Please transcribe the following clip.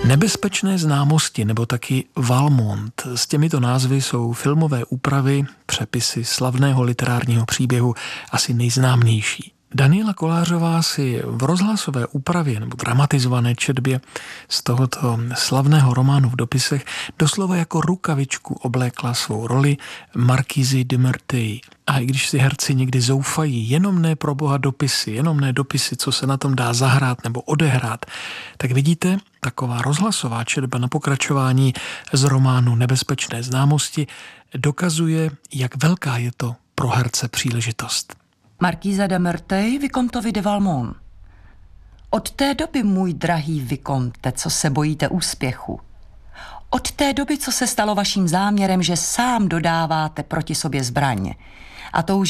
Nebezpečné známosti nebo taky Valmont. S těmito názvy jsou filmové úpravy, přepisy slavného literárního příběhu asi nejznámější. Daniela Kolářová si v rozhlasové úpravě nebo dramatizované četbě z tohoto slavného románu v dopisech doslova jako rukavičku oblékla svou roli Markýzy de Merteuil. A i když si herci někdy zoufají, jenom ne pro boha dopisy, jenom ne dopisy, co se na tom dá zahrát nebo odehrát, tak vidíte, taková rozhlasová četba na pokračování z románu Nebezpečné známosti dokazuje, jak velká je to pro herce příležitost. Markýza de Merteuil Vicomtovi de Valmont. Od té doby, můj drahý Vicomte, co se bojíte úspěchu, od té doby, co se stalo vaším záměrem, že sám dodáváte proti sobě zbraně a toužíte